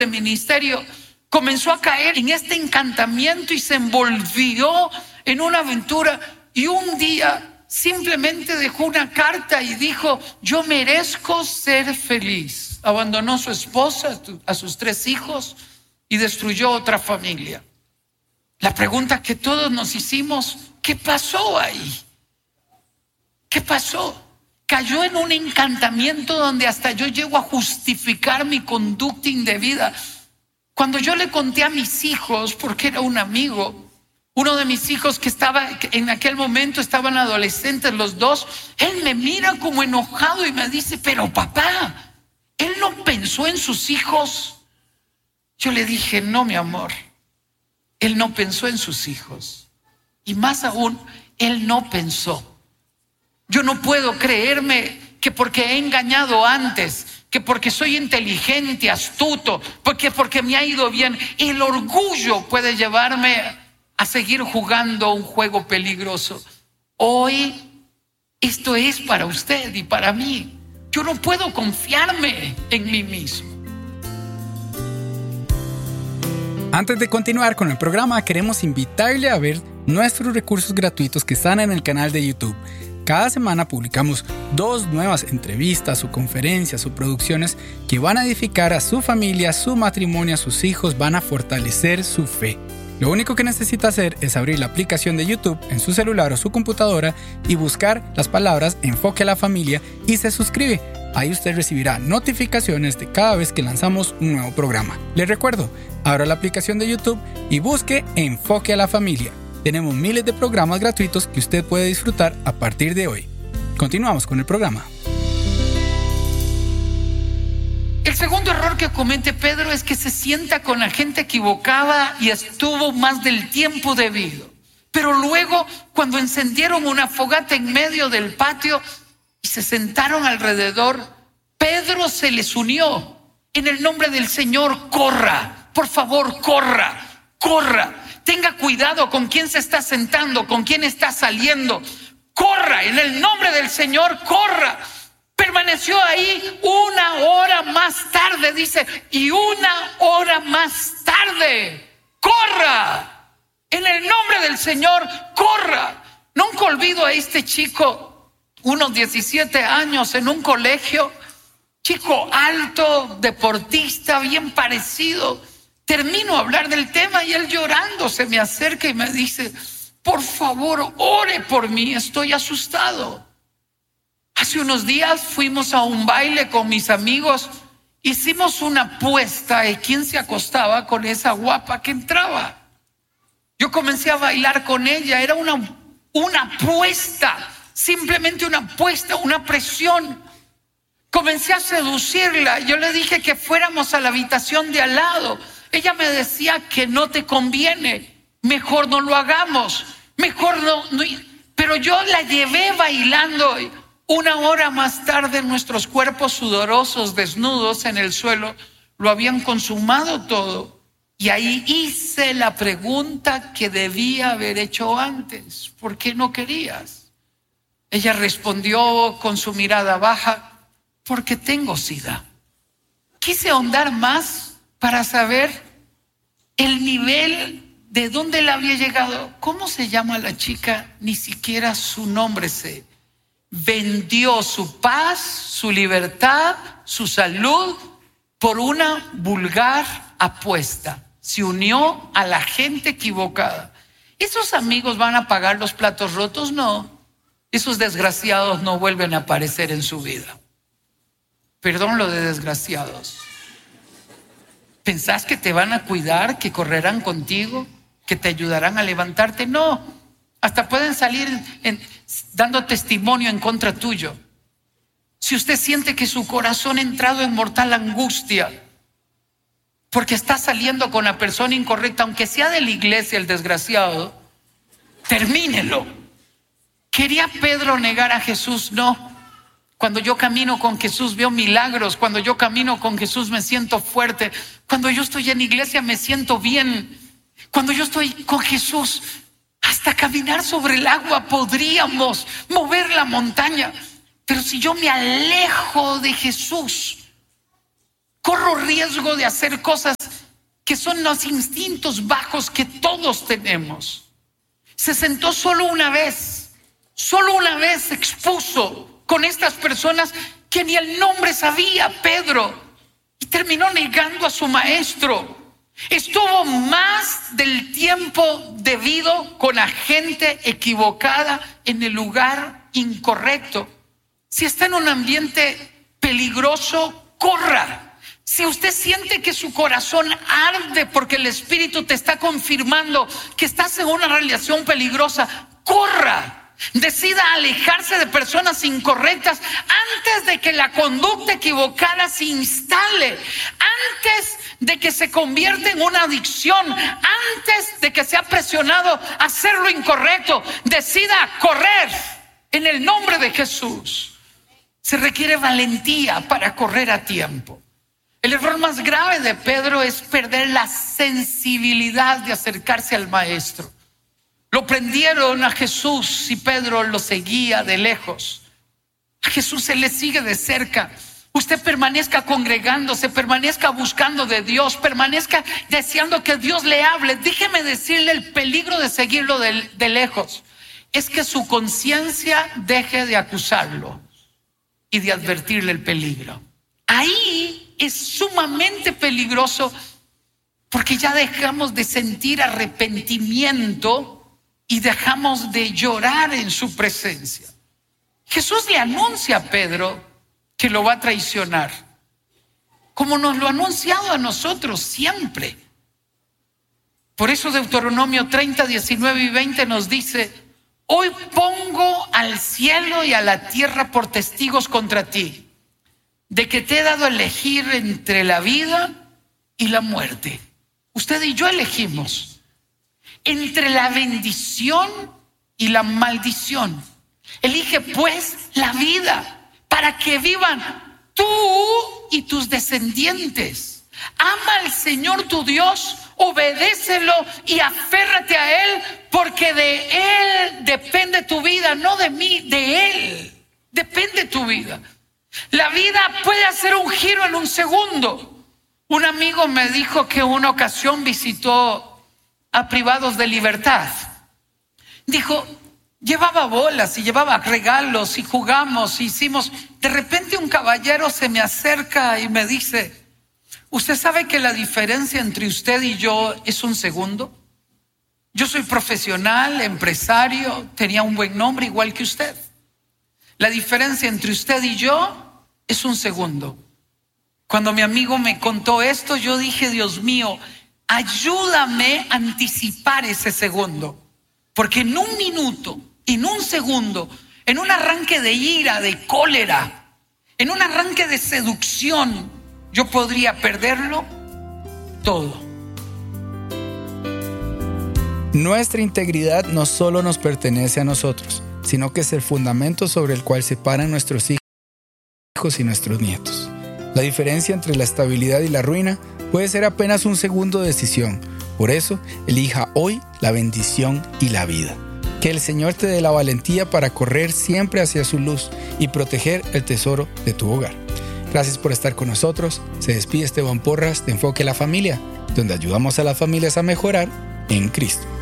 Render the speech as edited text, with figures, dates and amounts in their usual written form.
este ministerio, comenzó a caer en este encantamiento y se envolvió en una aventura. Y un día simplemente dejó una carta y dijo: yo merezco ser feliz. Abandonó a su esposa, a sus 3 hijos y destruyó otra familia. La pregunta que todos nos hicimos: ¿qué pasó ahí? ¿Qué pasó? Cayó en un encantamiento donde hasta yo llego a justificar mi conducta indebida. Cuando yo le conté a mis hijos, porque era un amigo, uno de mis hijos que estaba en aquel momento, estaban adolescentes los 2, él me mira como enojado y me dice: pero papá, ¿él no pensó en sus hijos? Yo le dije: no, mi amor, él no pensó en sus hijos. Y más aún, él no pensó. Yo no puedo creerme que porque he engañado antes, que porque soy inteligente, astuto, porque me ha ido bien, el orgullo puede llevarme a seguir jugando un juego peligroso. Hoy esto es para usted y para mí. Yo no puedo confiarme en mí mismo. Antes de continuar con el programa, queremos invitarle a ver nuestros recursos gratuitos que están en el canal de YouTube. Cada semana publicamos 2 nuevas entrevistas o conferencias o producciones que van a edificar a su familia, su matrimonio, a sus hijos, van a fortalecer su fe. Lo único que necesita hacer es abrir la aplicación de YouTube en su celular o su computadora y buscar las palabras Enfoque a la Familia y se suscribe. Ahí usted recibirá notificaciones de cada vez que lanzamos un nuevo programa. Les recuerdo, abra la aplicación de YouTube y busque Enfoque a la Familia. Tenemos miles de programas gratuitos que usted puede disfrutar a partir de hoy. Continuamos con el programa. El segundo error que comete Pedro es que se sienta con la gente equivocada y estuvo más del tiempo debido. Pero luego, cuando encendieron una fogata en medio del patio y se sentaron alrededor, Pedro se les unió. En el nombre del Señor, corra, por favor, corra, corra. Tenga cuidado con quién se está sentando, con quién está saliendo. Corra, en el nombre del Señor, corra. Permaneció ahí 1 hora más tarde, dice, y 1 hora más tarde. Corra, en el nombre del Señor, corra. Nunca olvido a este chico, unos 17 años en un colegio, chico alto, deportista, bien parecido. Termino a hablar del tema y él llorando se me acerca y me dice: por favor, ore por mí, estoy asustado. Hace unos días fuimos a un baile con mis amigos, hicimos una apuesta de quién se acostaba con esa guapa que entraba. Yo comencé a bailar con ella, era una apuesta, simplemente una apuesta, una presión. Comencé a seducirla, yo le dije que fuéramos a la habitación de al lado. Ella me decía que no te conviene, mejor no lo hagamos, mejor no. Pero yo la llevé bailando. 1 hora más tarde nuestros cuerpos sudorosos, desnudos en el suelo, lo habían consumado todo. Y ahí hice la pregunta que debía haber hecho antes: ¿por qué no querías? Ella respondió con su mirada baja: porque tengo SIDA. Quise ahondar más para saber el nivel de dónde le había llegado. ¿Cómo se llama la chica? Ni siquiera su nombre sé. Vendió su paz, su libertad, su salud por una vulgar apuesta. Se unió a la gente equivocada. ¿Esos amigos van a pagar los platos rotos? No. Esos desgraciados no vuelven a aparecer en su vida. Perdón lo de desgraciados. ¿Pensás que te van a cuidar, que correrán contigo, que te ayudarán a levantarte? No, hasta pueden salir dando testimonio en contra tuyo. Si usted siente que su corazón ha entrado en mortal angustia porque está saliendo con la persona incorrecta, aunque sea de la iglesia el desgraciado, termínelo. ¿Quería Pedro negar a Jesús? No. Cuando yo camino con Jesús veo milagros. Cuando yo camino con Jesús me siento fuerte. Cuando yo estoy en iglesia me siento bien. Cuando yo estoy con Jesús, hasta caminar sobre el agua podríamos mover la montaña. Pero si yo me alejo de Jesús, corro riesgo de hacer cosas que son los instintos bajos que todos tenemos. Se sentó solo una vez expuso con estas personas que ni el nombre sabía, Pedro, y terminó negando a su maestro. Estuvo más del tiempo debido con la gente equivocada en el lugar incorrecto. Si está en un ambiente peligroso, corra. Si usted siente que su corazón arde porque el Espíritu te está confirmando que estás en una relación peligrosa, corra. Decida alejarse de personas incorrectas antes de que la conducta equivocada se instale, antes de que se convierta en una adicción, antes de que sea presionado a hacer lo incorrecto. Decida correr en el nombre de Jesús. Se requiere valentía para correr a tiempo. El error más grave de Pedro es perder la sensibilidad de acercarse al maestro. Lo prendieron a Jesús y Pedro lo seguía de lejos. A Jesús se le sigue de cerca. Usted permanezca congregándose, permanezca buscando de Dios, permanezca deseando que Dios le hable. Déjeme decirle el peligro de seguirlo de lejos. Es que su conciencia deje de acusarlo y de advertirle el peligro. Ahí es sumamente peligroso porque ya dejamos de sentir arrepentimiento y dejamos de llorar en su presencia. Jesús le anuncia a Pedro que lo va a traicionar, como nos lo ha anunciado a nosotros siempre. Por eso Deuteronomio 30, 19 y 20 nos dice: hoy pongo al cielo y a la tierra por testigos contra ti, de que te he dado a elegir entre la vida y la muerte. Usted y yo elegimos entre la bendición y la maldición. Elige pues la vida para que vivan tú y tus descendientes. Ama al Señor tu Dios, obedécelo y aférrate a Él, porque de Él depende tu vida, no de mí, de Él depende tu vida. La vida puede hacer un giro en un segundo. Un amigo me dijo que una ocasión visitó a privados de libertad. Dijo, llevaba bolas y llevaba regalos y jugamos, hicimos. De repente un caballero se me acerca y me dice: ¿usted sabe que la diferencia entre usted y yo es un segundo? Yo soy profesional, empresario, tenía un buen nombre igual que usted. La diferencia entre usted y yo es un segundo. Cuando mi amigo me contó esto, yo dije: Dios mío, ayúdame a anticipar ese segundo, porque en un minuto, en un segundo, en un arranque de ira, de cólera, en un arranque de seducción, yo podría perderlo todo. Nuestra integridad no solo nos pertenece a nosotros, sino que es el fundamento sobre el cual se paran nuestros hijos y nuestros nietos. La diferencia entre la estabilidad y la ruina puede ser apenas un segundo de decisión. Por eso, elija hoy la bendición y la vida. Que el Señor te dé la valentía para correr siempre hacia su luz y proteger el tesoro de tu hogar. Gracias por estar con nosotros. Se despide Esteban Porras de Enfoque a la Familia, donde ayudamos a las familias a mejorar en Cristo.